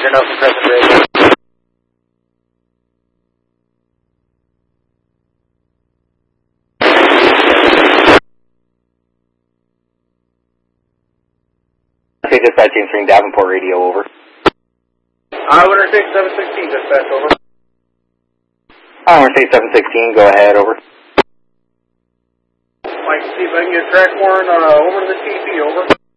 Roger, Nelson Crescent Radio. Okay, dispatch answering Davenport Radio, over. Winter State 716, dispatch, over. Winter State 716, go ahead, over. Mike, see if I can get track 1 over to the TP, over.